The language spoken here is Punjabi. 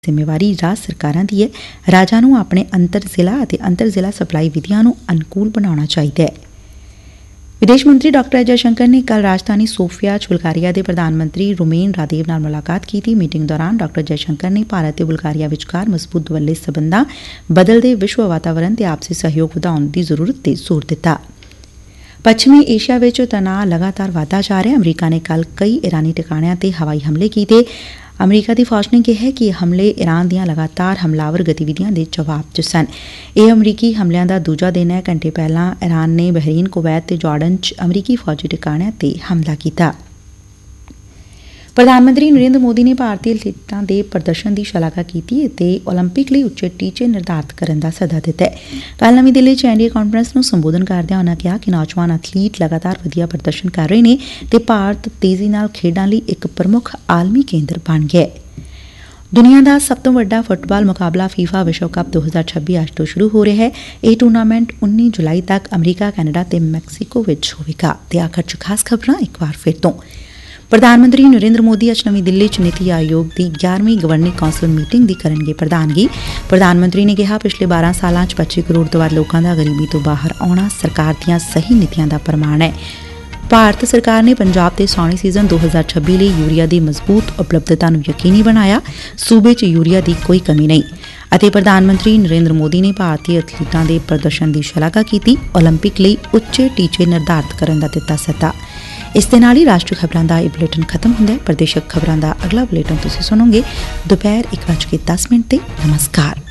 ਜ਼ਿੰਮੇਵਾਰੀ ਰਾਜ ਸਰਕਾਰਾਂ ਦੀ ਹੈ। ਰਾਜਾਂ ਨੂੰ ਆਪਣੇ ਅੰਤਰ ਜ਼ਿਲ੍ਹਾ ਅਤੇ ਅੰਤਰ ਜ਼ਿਲ੍ਹਾ ਸਪਲਾਈ ਵਿਧੀਆਂ ਨੂੰ ਅਨੁਕੂਲ ਬਣਾਉਣਾ ਚਾਹੀਦਾ ਹੈ। ਵਿਦੇਸ਼ ਮੰਤਰੀ ਡਾ ਐਸ ਜੈਸ਼ੰਕਰ ਨੇ ਕੱਲ੍ਹ ਰਾਜਧਾਨੀ ਸੋਫੀਆ ਚ ਬੁਲਗਾਰੀਆ ਦੇ ਪ੍ਰਧਾਨ ਮੰਤਰੀ ਰੁਮੇਨ ਰਾਦੇਵ ਨਾਲ ਮੁਲਾਕਾਤ ਕੀਤੀ। ਮੀਟਿੰਗ ਦੌਰਾਨ ਡਾ ਜੈਸ਼ੰਕਰ ਨੇ ਭਾਰਤ ਤੇ ਬੁਲਗਾਰੀਆ ਵਿਚਕਾਰ ਮਜ਼ਬੂਤ ਦੁਵੱਲੇ ਸਬੰਧਾਂ, ਬਦਲਦੇ ਵਿਸ਼ਵ ਵਾਤਾਵਰਨ ਤੇ ਆਪਸੀ ਸਹਿਯੋਗ ਵਧਾਉਣ ਦੀ ਜ਼ਰੂਰਤ ਤੇ ਜ਼ੋਰ ਦਿੱਤਾ। ਪੱਛਮੀ ਏਸ਼ੀਆ ਵਿਚ ਤਣਾਅ ਲਗਾਤਾਰ ਵਧਦਾ ਜਾ ਰਿਹਾ। ਅਮਰੀਕਾ ਨੇ ਕੱਲ੍ਹ ਕਈ ਇਰਾਨੀ ਟਿਕਾਣਿਆਂ ਤੇ ਹਵਾਈ ਹਮਲੇ ਕੀਤੇ। ਅਮਰੀਕਾ ਦੀ ਫੌਜ ਨੇ ਕਿਹਾ ਕਿ ਇਹ ਹਮਲੇ ਇਰਾਨ ਦੀਆਂ ਲਗਾਤਾਰ ਹਮਲਾਵਰ ਗਤੀਵਿਧੀਆਂ ਦੇ ਜਵਾਬ ਚ ਸਨ। ਇਹ ਅਮਰੀਕੀ ਹਮਲਿਆਂ ਦਾ ਦੂਜਾ ਦਿਨ ਹੈ। ਘੰਟੇ ਪਹਿਲਾਂ ਇਰਾਨ ਨੇ ਬਹਰੀਨ, ਕੁਵੈਤ ਤੇ ਜਾਰਡਨ ਚ ਅਮਰੀਕੀ ਫੌਜੀ ਟਿਕਾਣਿਆਂ ਤੇ ਹਮਲਾ ਕੀਤਾ। ਪ੍ਰਧਾਨ ਮੰਤਰੀ ਨਰਿੰਦਰ ਮੋਦੀ ਨੇ ਭਾਰਤੀ ਐਥਲੀਟਾਂ ਦੇ ਪ੍ਰਦਰਸ਼ਨ ਦੀ ਸ਼ਲਾਘਾ ਕੀਤੀ ਅਤੇ ਓਲੰਪਿਕ ਲਈ ਉੱਚੇ ਟੀਚੇ ਨਿਰਧਾਰਤ ਕਰਨ ਦਾ ਸੱਦਾ ਦਿੱਤਾ। ਕੱਲ੍ਹ ਨਵੀਂ ਦਿੱਲੀ ਚ ਐਨਡੀਏ ਕਾਨਫਰੰਸ ਨੂੰ ਸੰਬੋਧਨ ਕਰਦਿਆਂ ਉਨ੍ਹਾਂ ਕਿਹਾ ਕਿ ਨੌਜਵਾਨ ਐਥਲੀਟ ਲਗਾਤਾਰ ਵਧੀਆ ਪ੍ਰਦਰਸ਼ਨ ਕਰ ਰਹੇ ਨੇ ਤੇ ਭਾਰਤ ਤੇਜ਼ੀ ਨਾਲ ਖੇਡਾਂ ਲਈ ਇੱਕ ਪ੍ਰਮੁੱਖ ਆਲਮੀ ਕੇਂਦਰ ਬਣ ਗਿਐ। ਦੁਨੀਆ ਦਾ ਸਭ ਤੋਂ ਵੱਡਾ ਫੁੱਟਬਾਲ ਮੁਕਾਬਲਾ ਫੀਫਾ ਵਿਸ਼ਵ ਕੱਪ 2026 ਅੱਜ ਤੋਂ ਸ਼ੁਰੂ ਹੋ ਰਿਹਾ ਹੈ। ਇਹ ਟੂਰਨਾਮੈਂਟ 19 ਜੁਲਾਈ ਤੱਕ ਅਮਰੀਕਾ, ਕੈਨੇਡਾ ਤੇ ਮੈਕਸੀਕੋ ਵਿੱਚ ਹੋਵੇਗਾ। ਤੇ ਆਖਰ ਚ ਖਾਸ ਖਬਰਾਂ ਇੱਕ ਵਾਰ ਫਿਰ ਤੋਂ। ਪ੍ਰਧਾਨ ਮੰਤਰੀ ਨਰਿੰਦਰ ਮੋਦੀ ਅੱਜ ਨਵੀਂ ਦਿੱਲੀ ਚ ਨੀਤੀ ਆਯੋਗ ਦੀ 11ਵੀਂ ਗਵਰਨਿੰਗ ਕੌਂਸਲ ਮੀਟਿੰਗ ਦੀ ਕਰਨਗੇ ਪ੍ਰਧਾਨਗੀ। ਪ੍ਰਧਾਨ ਮੰਤਰੀ ਨੇ ਕਿਹਾ, ਪਿਛਲੇ 12 ਸਾਲਾਂ ਚ 25 ਕਰੋੜ ਤੋਂ ਵੱਧ ਲੋਕਾਂ ਦਾ ਗਰੀਬੀ ਤੋਂ ਬਾਹਰ ਆਉਣਾ ਸਰਕਾਰ ਦੀਆਂ ਸਹੀ ਨੀਤੀਆਂ ਦਾ ਪ੍ਰਮਾਣ ਹੈ। ਭਾਰਤ ਸਰਕਾਰ ਨੇ ਪੰਜਾਬ ਦੇ ਸਾਉਣੀ ਸੀਜ਼ਨ 2026 ਲਈ ਯੂਰੀਆ ਦੀ ਮਜ਼ਬੂਤ ਉਪਲਬਧਤਾ ਨੂੰ ਯਕੀਨੀ ਬਣਾਇਆ। ਸੂਬੇ ਚ ਯੂਰੀਆ ਦੀ ਕੋਈ ਕਮੀ ਨਹੀਂ। ਅਤੇ ਪ੍ਰਧਾਨ ਮੰਤਰੀ ਨਰਿੰਦਰ ਮੋਦੀ ਨੇ ਭਾਰਤੀ ਐਥਲੀਟਾਂ ਦੇ ਪ੍ਰਦਰਸ਼ਨ ਦੀ ਸ਼ਲਾਘਾ ਕੀਤੀ। ਓਲੰਪਿਕ ਲਈ ਉੱਚੇ ਟੀਚੇ ਨਿਰਧਾਰਤ ਕਰਨ ਦਾ ਦਿੱਤਾ ਸੱਦਾ। ਇਸ ਦੇ ਨਾਲ ਹੀ ਰਾਸ਼ਟਰੀ ਖਬਰਾਂ ਦਾ ਇਹ ਬੁਲੇਟਿਨ ਖਤਮ ਹੁੰਦਾ ਹੈ। ਪ੍ਰਦੇਸ਼ਕ ਖਬਰਾਂ ਦਾ ਅਗਲਾ ਬੁਲੇਟਿਨ ਤੁਸੀਂ ਸੁਣੋਗੇ ਦੁਪਹਿਰ 1:10 ਤੇ। ਨਮਸਕਾਰ।